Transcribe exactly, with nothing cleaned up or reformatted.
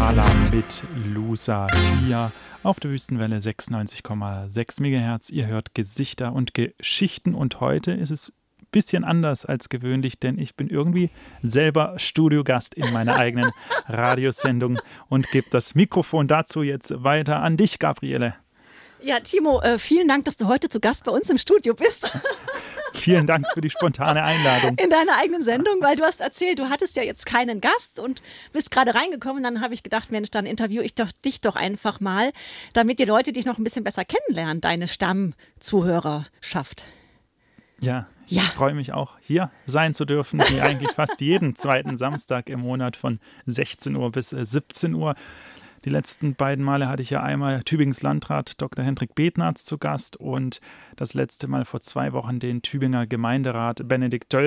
Impala mit Lucia hier auf der Wüstenwelle sechsundneunzig Komma sechs Megahertz. Ihr hört Gesichter und Geschichten und heute ist es ein bisschen anders als gewöhnlich, denn ich bin irgendwie selber Studiogast in meiner eigenen Radiosendung und gebe das Mikrofon dazu jetzt weiter an dich, Gabriele. Ja, Timo, äh, vielen Dank, dass du heute zu Gast bei uns im Studio bist. Vielen Dank für die spontane Einladung. In deiner eigenen Sendung, weil du hast erzählt, du hattest ja jetzt keinen Gast und bist gerade reingekommen. Dann habe ich gedacht, Mensch, dann interviewe ich doch, dich doch einfach mal, damit die Leute dich noch ein bisschen besser kennenlernen, deine Stammzuhörerschaft. Ja, ich Ja. freue mich auch, hier sein zu dürfen, wie eigentlich fast jeden zweiten Samstag im Monat von sechzehn Uhr bis siebzehn Uhr. Die letzten beiden Male hatte ich ja einmal Tübingens Landrat Doktor Hendrik Betnarz zu Gast und das letzte Mal vor zwei Wochen den Tübinger Gemeinderat Benedikt Döll.